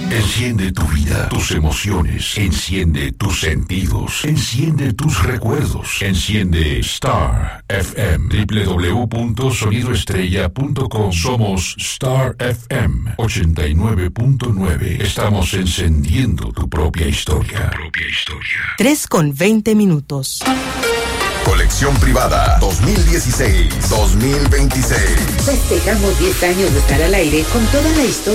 Enciende tu vida, tus emociones, enciende tus sentidos, enciende tus recuerdos, enciende Star FM, www.sonidoestrella.com. Somos Star FM 89.9. Estamos encendiendo tu propia historia. 3:20. Colección privada 2016-2026. Festejamos 10 años de estar al aire con toda la historia